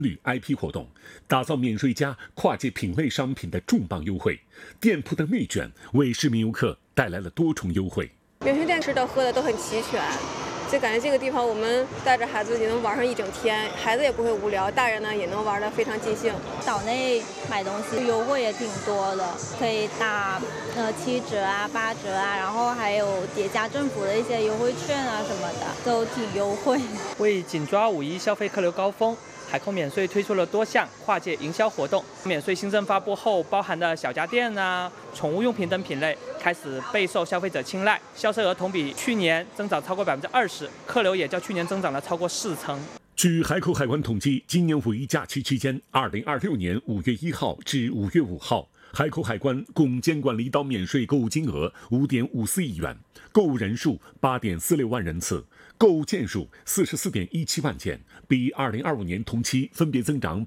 绿 IP 活动，打造免税家跨界品类商品的重磅优惠，店铺的内卷为市民游客带来了多重优惠。 免税店吃的喝的都很齐全，就感觉这个地方我们带着孩子也能玩上一整天，孩子也不会无聊，大人呢也能玩得非常尽兴。 岛内买东西优惠也挺多的，可以打7折啊、8折啊，然后还有叠加政府的一些优惠券啊什么的，都挺优惠。 为紧抓5·1消费客流高峰，海口免税推出了多项跨界营销活动。免税新政发布后，包含的小家电啊、宠物用品等品类开始备受消费者青睐，销售额同比去年增长超过20%，客流也较去年增长了超过40%。 据海口海关统计，今年5·1假期期间，2026年5月1号至5月5号，海口海关共监管离岛免税购物金额5.54亿元，购物人数8.46万人次，购物件数44.17万件，比2025年同期分别增长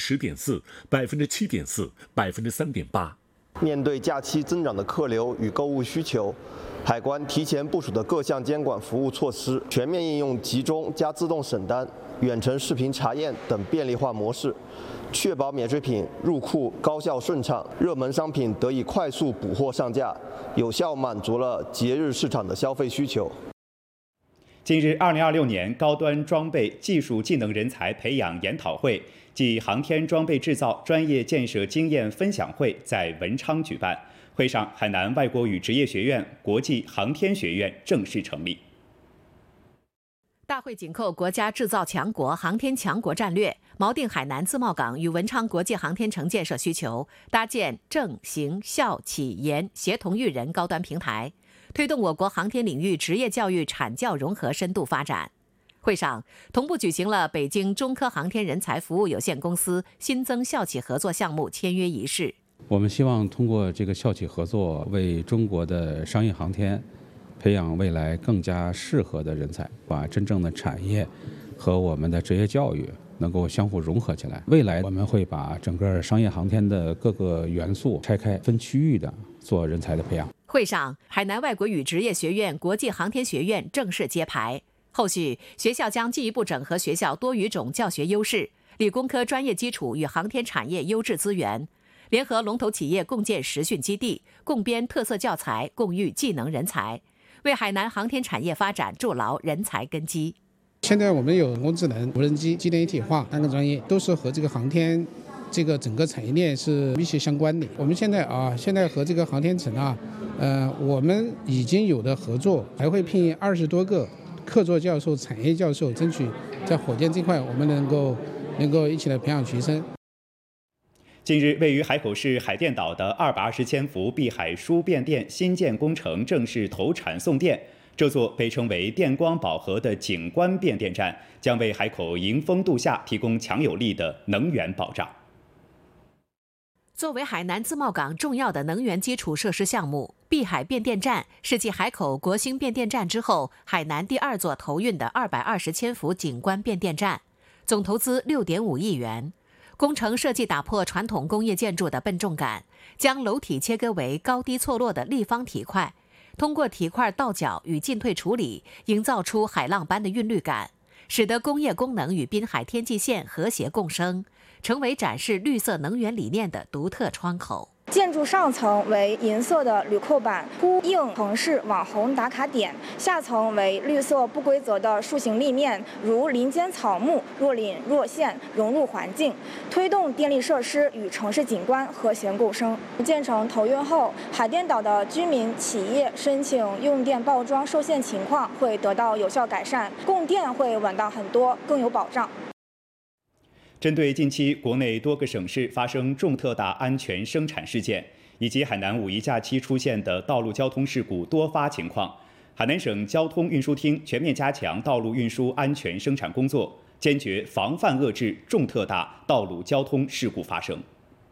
10.4%、7.4%、3.8%。 面对假期增长的客流与购物需求，海关提前部署的各项监管服务措施，全面应用集中加自动审单、远程视频查验等便利化模式，确保免税品入库高效顺畅，热门商品得以快速补货上架，有效满足了节日市场的消费需求。 近日，2026年高端装备技术技能人才培养研讨会暨航天装备制造专业建设经验分享会在文昌举办。会上，海南外国语职业学院国际航天学院正式成立。 大会紧扣国家制造强国、航天强国战略，锚定海南自贸港与文昌国际航天城建设需求，搭建政刑校企研协同育人高端平台，推动我国航天领域职业教育产教融合深度发展。会上同步举行了北京中科航天人才服务有限公司新增校企合作项目签约仪式。 我们希望通过这个校企合作，为中国的商业航天培养未来更加适合的人才，把真正的产业和我们的职业教育能够相互融合起来。未来我们会把整个商业航天的各个元素拆开，分区域的做人才的培养。 会上，海南外国语职业学院国际航天学院正式揭牌。后续，学校将进一步整合学校多语种教学优势、理工科专业基础与航天产业优质资源，联合龙头企业共建实训基地，共编特色教材，共育技能人才，为海南航天产业发展筑牢人才根基。 现在我们有人工智能、无人机、机电一体化3个专业，都是和这个航天这个整个产业链是密切相关的。我们现在和这个航天城我们已经有的合作，还会聘20多个客座教授、产业教授，争取在火箭这块我们能够一起来培养学生。 近日，位于海口市海淀岛的220千伏碧海书变电新建工程正式投产送电。这座被称为电光宝盒的景观变电站，将为海口迎风度夏提供强有力的能源保障。 作为海南自贸港重要的能源基础设施项目，碧海变电站是继海口国兴变电站之后，海南第2座投运的220千伏景观变电站，总投资6.5亿元。工程设计打破传统工业建筑的笨重感，将楼体切割为高低错落的立方体块，通过体块倒角与进退处理，营造出海浪般的韵律感，使得工业功能与滨海天际线和谐共生，成为展示绿色能源理念的独特窗口。 建筑上层为银色的铝扣板，呼应城市网红打卡点；下层为绿色不规则的树形立面，如林间草木，若隐若现，融入环境，推动电力设施与城市景观和谐共生。建成投运后，海淀岛的居民、企业申请用电报装受限情况会得到有效改善，供电会稳当很多，更有保障。 针对近期国内多个省市发生重特大安全生产事件，以及海南5·1假期出现的道路交通事故多发情况，海南省交通运输厅全面加强道路运输安全生产工作，坚决防范遏制重特大道路交通事故发生。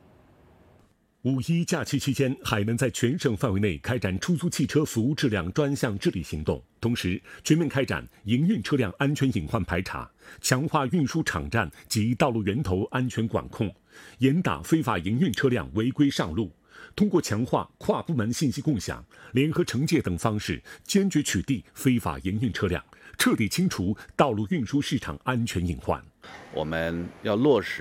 5·1假期期间，海南在全省范围内开展出租汽车服务质量专项治理行动，同时全面开展营运车辆安全隐患排查，强化运输场站及道路源头安全管控，严打非法营运车辆违规上路。通过强化跨部门信息共享、联合惩戒等方式，坚决取缔非法营运车辆，彻底清除道路运输市场安全隐患。 我们要落实